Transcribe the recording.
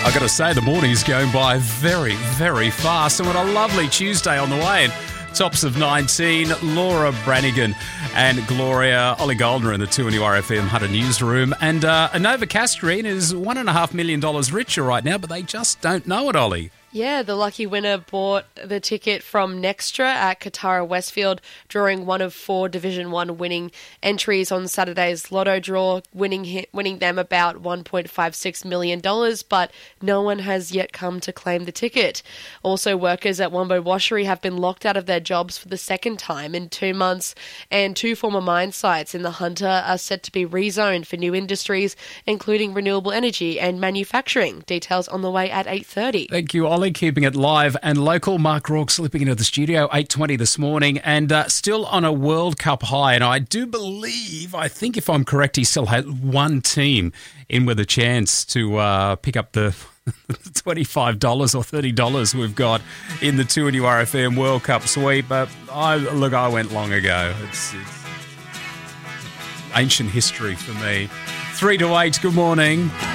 I got to say, the morning's going by very, very fast. And what a lovely Tuesday on the way. And tops of 19, Laura Branigan and Gloria Ollie Goldner in the 2NURFM Hunter newsroom. And Anova Castorine is $1.5 million richer right now, but they just don't know it, Ollie. Yeah, the lucky winner bought the ticket from Nextra at Katara Westfield, drawing one of 4 Division 1 winning entries on Saturday's lotto draw, winning them about $1.56 million, but no one has yet come to claim the ticket. Also, workers at Wombo Washery have been locked out of their jobs for the second time in 2 months, and 2 former mine sites in the Hunter are set to be rezoned for new industries, including renewable energy and manufacturing. Details on the way at 8:30. Thank you, Ollie. Keeping it live and local. Mark Rourke slipping into the studio, 8:20 this morning, and still on a World Cup high. And I think if I'm correct, he still had one team in with a chance to pick up the $25 or $30 we've got in the 2NURFM World Cup sweep. But I went long ago. It's ancient history for me. 3 to 8, good morning.